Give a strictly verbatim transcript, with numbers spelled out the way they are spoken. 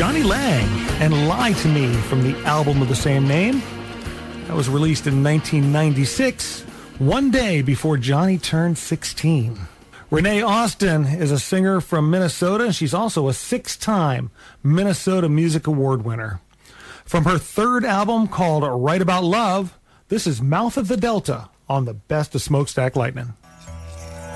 Johnny Lang and Lie to Me from the album of the same name. That was released in nineteen ninety-six, one day before Johnny turned sixteen. Renee Austin is a singer from Minnesota, and she's also a six-time Minnesota Music Award winner. From her third album called Right About Love, this is Mouth of the Delta on the Best of Smokestack Lightning.